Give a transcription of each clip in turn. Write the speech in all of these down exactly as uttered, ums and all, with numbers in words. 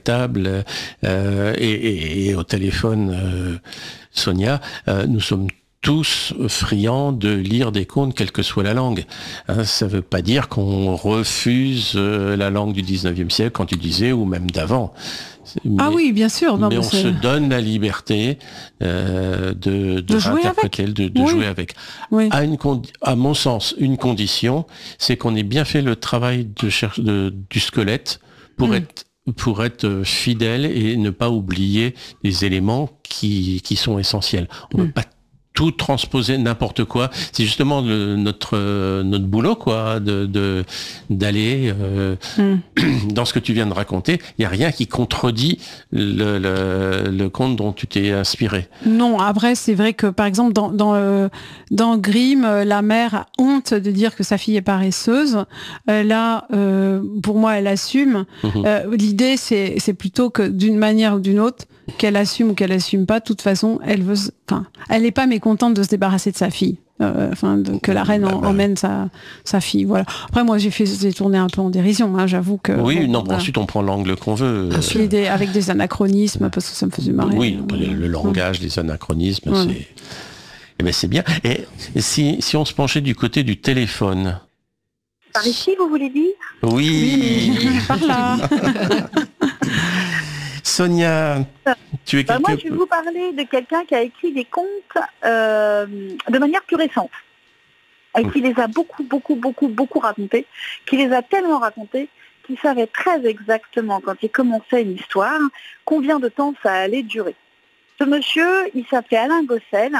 table euh, et, et, et au téléphone, euh, Sonia, euh, nous sommes tous friands de lire des contes, quelle que soit la langue. Hein, ça ne veut pas dire qu'on refuse euh, la langue du dix-neuvième siècle, quand tu disais, ou même d'avant. Mais, ah oui, bien sûr. Non, mais, mais on c'est... se donne la liberté euh, de, de, de jouer réinterpréter, avec. de, de oui. jouer avec. Oui. À, une condi- à mon sens, une condition, c'est qu'on ait bien fait le travail de cher- de, du squelette pour mmh. être pour être fidèle et ne pas oublier les éléments qui, qui sont essentiels. On ne mmh. peut pas tout transposer, n'importe quoi. C'est justement le, notre euh, notre boulot, quoi, de, de d'aller euh, mm. dans ce que tu viens de raconter. Il y a rien qui contredit le, le le conte dont tu t'es inspiré. Non, après c'est vrai que par exemple dans dans euh, dans Grimm, la mère a honte de dire que sa fille est paresseuse. Euh, là, euh, pour moi, elle assume. Mm-hmm. Euh, l'idée c'est c'est plutôt que d'une manière ou d'une autre, qu'elle assume ou qu'elle assume pas, de toute façon, elle veut, enfin, elle n'est pas mécontente de se débarrasser de sa fille, euh, enfin, de, que la reine en, bah, bah. emmène sa, sa fille, voilà. Après, moi, j'ai fait, j'ai tourné un peu en dérision, hein, j'avoue que. Oui, bon, non, voilà. Ensuite, on prend l'angle qu'on veut. Ensuite, des, avec des anachronismes, parce que ça me faisait marrer. Oui, euh, le, le langage, ouais. les anachronismes, ouais. c'est, eh ben, c'est bien. Et si, si on se penchait du côté du téléphone. Par ici, vous voulez dire? Oui. oui par là. Sonia, tu es bah quelque... Moi, je vais vous parler de quelqu'un qui a écrit des contes euh, de manière plus récente, et qui les a beaucoup, beaucoup, beaucoup, beaucoup racontés, qui les a tellement racontés qu'il savait très exactement, quand il commençait une histoire, combien de temps ça allait durer. Ce monsieur, il s'appelait Alain Gossel.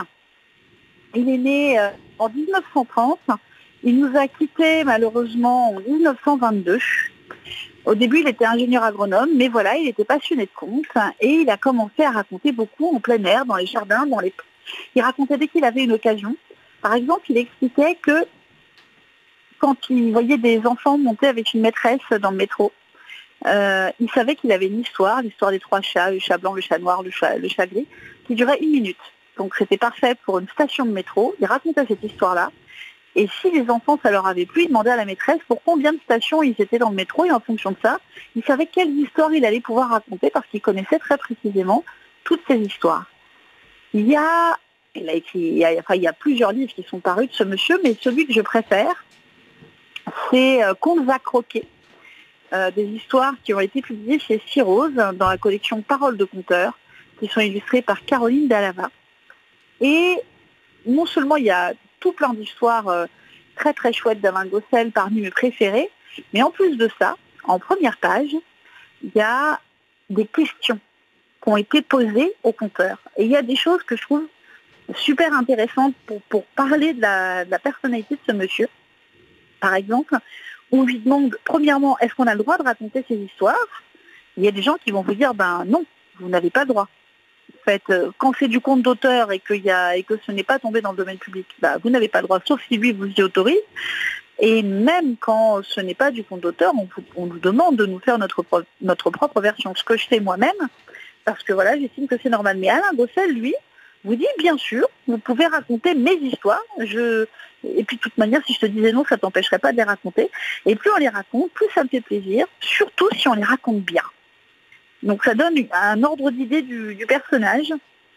Il est né euh, en dix-neuf cent trente. Il nous a quittés malheureusement en dix-neuf cent vingt-deux. Au début, il était ingénieur agronome, mais voilà, il était passionné de contes et il a commencé à raconter beaucoup en plein air, dans les jardins, dans les... Il racontait dès qu'il avait une occasion. Par exemple, il expliquait que quand il voyait des enfants monter avec une maîtresse dans le métro, euh, il savait qu'il avait une histoire, l'histoire des trois chats, le chat blanc, le chat noir, le chat, le chat gris, qui durait une minute. Donc c'était parfait pour une station de métro. Il racontait cette histoire-là. Et si les enfants, ça leur avait plu, ils demandaient à la maîtresse pour combien de stations ils étaient dans le métro. Et en fonction de ça, il savait quelles histoires il allait pouvoir raconter parce qu'il connaissait très précisément toutes ces histoires. Il y a, il a écrit, il y a, enfin, il y a plusieurs livres qui sont parus de ce monsieur, mais celui que je préfère, c'est euh, Contes à croquer, euh, des histoires qui ont été publiées chez Cyrose dans la collection Paroles de conteurs, qui sont illustrées par Caroline Dalava. Et non seulement il y a tout plein d'histoires euh, très très chouettes d'Alain Gossel parmi mes préférés, mais en plus de ça, en première page, il y a des questions qui ont été posées aux conteurs. Et il y a des choses que je trouve super intéressantes pour, pour parler de la, de la personnalité de ce monsieur. Par exemple, on lui demande, premièrement, est-ce qu'on a le droit de raconter ces histoires? Il y a des gens qui vont vous dire, ben non, vous n'avez pas le droit. En fait, quand c'est du conte d'auteur et, qu'il y a, et que ce n'est pas tombé dans le domaine public, bah, vous n'avez pas le droit, sauf si lui vous y autorise. Et même quand ce n'est pas du conte d'auteur, on, on nous demande de nous faire notre, notre propre version, ce que je fais moi-même, parce que voilà, j'estime que c'est normal. Mais Alain Gossel, lui, vous dit, bien sûr, vous pouvez raconter mes histoires. Je... Et puis de toute manière, si je te disais non, ça ne t'empêcherait pas de les raconter. Et plus on les raconte, plus ça me fait plaisir, surtout si on les raconte bien. Donc ça donne un ordre d'idée du, du personnage.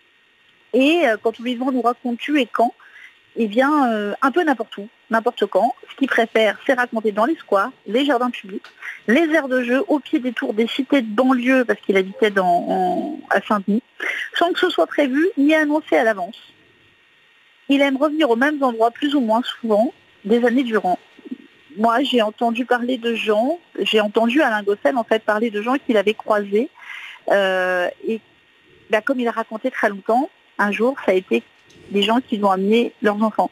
Et euh, quand on lui demande nous racontes-tu et quand, eh bien, euh, un peu n'importe où, n'importe quand. Ce qu'il préfère, c'est raconter dans les squares, les jardins publics, les aires de jeu, au pied des tours des cités de banlieue, parce qu'il habitait dans, en, à Saint-Denis, sans que ce soit prévu ni annoncé à l'avance. Il aime revenir aux mêmes endroits plus ou moins souvent, des années durant. Moi, j'ai entendu parler de gens, j'ai entendu Alain Gossel en fait parler de gens qu'il avait croisés. Euh, et là, comme il a raconté très longtemps, un jour, ça a été des gens qui lui ont amené leurs enfants.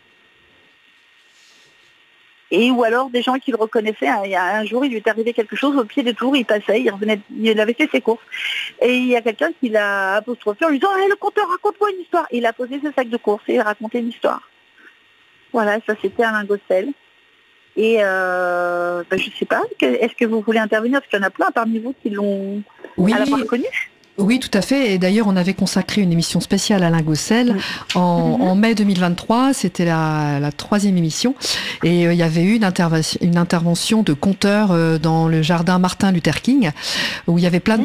Et ou alors des gens qui le reconnaissaient. Un, un jour, il lui est arrivé quelque chose au pied des tours, il passait, il revenait, il avait fait ses courses. Et il y a quelqu'un qui l'a apostrophé en lui disant hey, « le conteur, raconte-moi une histoire !» Il a posé ses sacs de courses et il a raconté une histoire. Voilà, ça c'était Alain Gossel. Et euh, ben, je ne sais pas, est-ce que vous voulez intervenir? Parce qu'il y en a plein parmi vous qui l'ont oui. à l'avoir connu. Oui, tout à fait. Et d'ailleurs, on avait consacré une émission spéciale à Alain Gossel mmh. en, mmh. en mai deux mille vingt-trois. C'était la, la troisième émission. Et euh, il y avait eu une, intervention, une intervention de conteur euh, dans le jardin Martin Luther King, où il y avait plein de